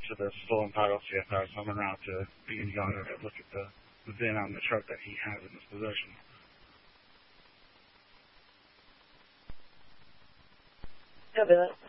to the stolen title CFR, so I'm around to being younger to look at the VIN on the truck that he has in his possession. Copy that.